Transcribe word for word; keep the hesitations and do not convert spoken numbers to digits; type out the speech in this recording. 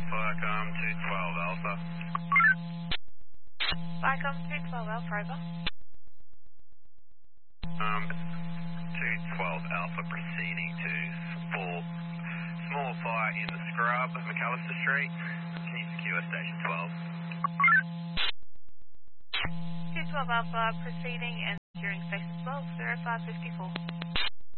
Viacom two twelve Alpha. Viacom two twelve Alpha, over. Um, two twelve Alpha proceeding to full small fire in the scrub of McAllister Street. Can you secure station twelve? two twelve Alpha proceeding and securing station twelve, zero five fifty-four.